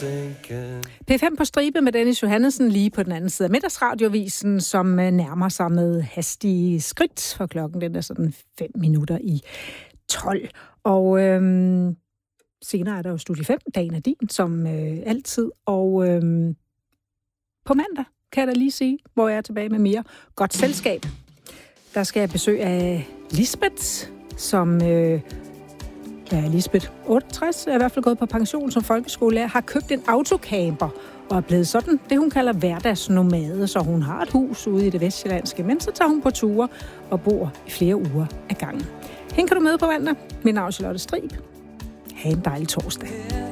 P5 på stribe med Dennis Johannessen lige på den anden side af middagsradiovisen, som nærmer sig med hastige skridt, for klokken den er sådan 11:55. Og senere er der jo Studie 5, dagen er din, som altid. Og på mandag kan jeg da lige sige, hvor jeg er tilbage med mere godt selskab. Der skal jeg besøg af Lisbeth, som Lisbeth 68, er i hvert fald gået på pension som folkeskolelærer, har købt en autocamper og er blevet sådan, det hun kalder hverdagsnomade, så hun har et hus ude i det vestsjællandske, men så tager hun på ture og bor i flere uger ad gangen. Hende kan du møde på mandag. Mit navn er Charlotte Strib. Ha' en dejlig torsdag.